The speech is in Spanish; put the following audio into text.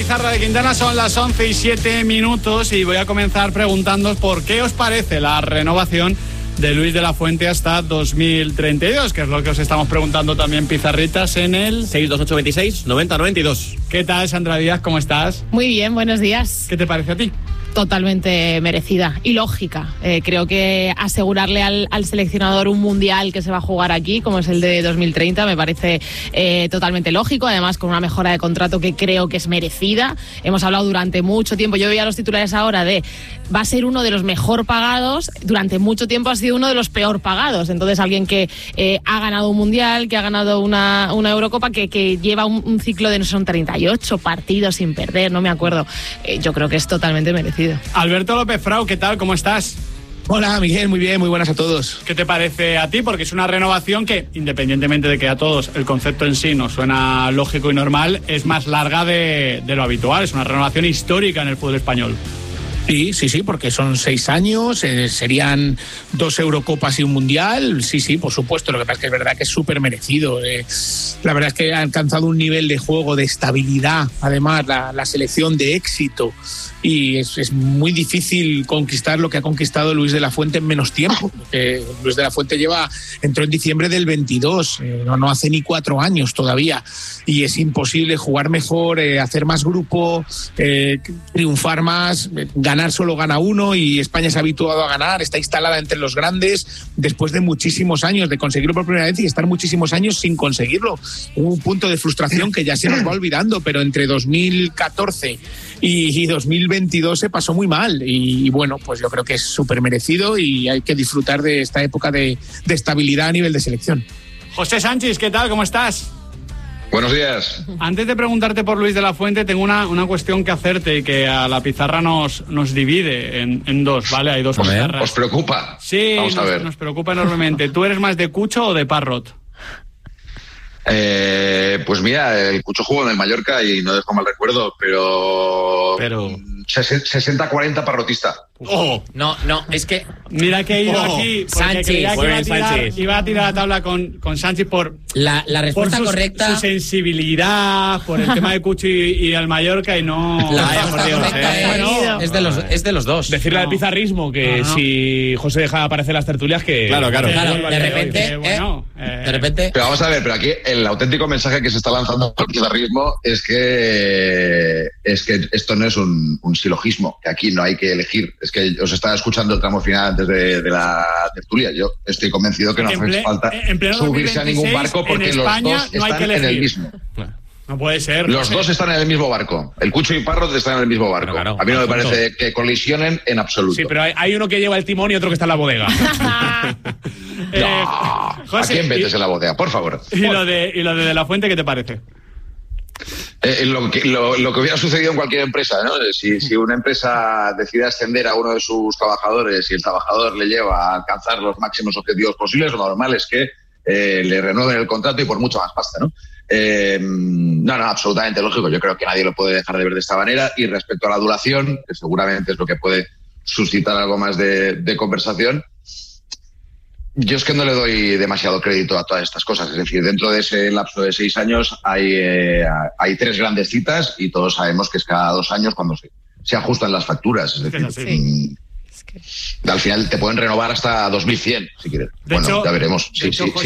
pizarra de Quintana, son las 11:07 y voy a comenzar preguntándoos por qué os parece la renovación de Luis de la Fuente hasta 2032, que es lo que os estamos preguntando también, pizarritas, en el 628269092. ¿Qué tal, Sandra Díaz? ¿Cómo estás? Muy bien, buenos días. ¿Qué te parece a ti? Totalmente merecida y lógica. Creo que asegurarle al seleccionador un mundial que se va a jugar aquí, como es el de 2030, me parece totalmente lógico. Además, con una mejora de contrato que creo que es merecida. Hemos hablado durante mucho tiempo, yo veía los titulares ahora de va a ser uno de los mejor pagados. Durante mucho tiempo ha sido uno de los peor pagados. Entonces, alguien que ha ganado un mundial, que ha ganado una Eurocopa, que lleva un ciclo de, no son 38 partidos sin perder, no me acuerdo. Yo creo que es totalmente merecido. Alberto López Frau, ¿qué tal? ¿Cómo estás? Hola, Miguel, muy bien, muy buenas a todos. ¿Qué te parece a ti? Porque es una renovación que, independientemente de que a todos el concepto en sí nos suena lógico y normal, es más larga de lo habitual. Es una renovación histórica en el fútbol español. Sí, porque son 6 años, serían 2 Eurocopas y un Mundial. Sí, por supuesto. Lo que pasa es que es verdad que es súper merecido. La verdad es que ha alcanzado un nivel de juego, de estabilidad, además la selección de éxito. Y es muy difícil conquistar lo que ha conquistado Luis de la Fuente en menos tiempo. Luis de la Fuente entró en diciembre del 22, no hace ni 4 años todavía. Y es imposible jugar mejor, hacer más grupo, triunfar más. Ganar solo gana uno y España se ha habituado a ganar, está instalada entre los grandes después de muchísimos años de conseguirlo por primera vez y estar muchísimos años sin conseguirlo. Hubo un punto de frustración que ya se nos va olvidando, pero entre 2014 y 2022 se pasó muy mal y bueno, pues yo creo que es súper merecido y hay que disfrutar de esta época de estabilidad a nivel de selección. José Sánchez, ¿qué tal? ¿Cómo estás? Buenos días. Antes de preguntarte por Luis de la Fuente, tengo una cuestión que hacerte y que a la pizarra nos divide en dos, ¿vale? Hay dos pizarras. ¿Os preocupa? Sí, Vamos a ver. Nos preocupa enormemente. ¿Tú eres más de Cucho o de Parrot? Pues mira, el Cucho jugó en el Mallorca y no dejo mal recuerdo, pero 60-40 parrotista. ¡Oh! No, es que... Mira que he ido aquí porque Sánchez, creía que iba a tirar la tabla con Sánchez por la respuesta por correcta... su sensibilidad, por el tema de Cucho y el Mallorca y no... La respuesta correcta es de los dos. Decirle al pizarrismo que si José deja de aparecer las tertulias que... Claro, de repente... De repente... Pero vamos a ver, pero aquí el auténtico mensaje que se está lanzando por el pizarrismo es que esto no es un silogismo, que aquí no hay que elegir. Es que os estaba escuchando el tramo final antes de la tertulia. Yo estoy convencido que no hace falta subirse a ningún barco porque los dos están en el mismo. No puede ser. Los dos están en el mismo barco. El Cucho y Parrot están en el mismo barco. Claro, a mí no me parece que colisionen en absoluto. Sí, pero hay uno que lleva el timón y otro que está en la bodega. José, ¿a quién metes en la bodega? Por favor. ¿Y lo de la Fuente qué te parece? Lo que hubiera sucedido en cualquier empresa, ¿no? Si una empresa decide ascender a uno de sus trabajadores y el trabajador le lleva a alcanzar los máximos objetivos posibles, lo normal es que le renueven el contrato y por mucho más pasta, ¿no? No, absolutamente lógico. Yo creo que nadie lo puede dejar de ver de esta manera. Y respecto a la duración, que seguramente es lo que puede suscitar algo más de conversación, yo es que no le doy demasiado crédito a todas estas cosas. Es decir, dentro de ese lapso de 6 años hay 3 grandes citas y todos sabemos que es cada 2 años cuando se ajustan las facturas. Es decir, al final te pueden renovar hasta 2100, si quieres. Bueno, ya veremos. Sí.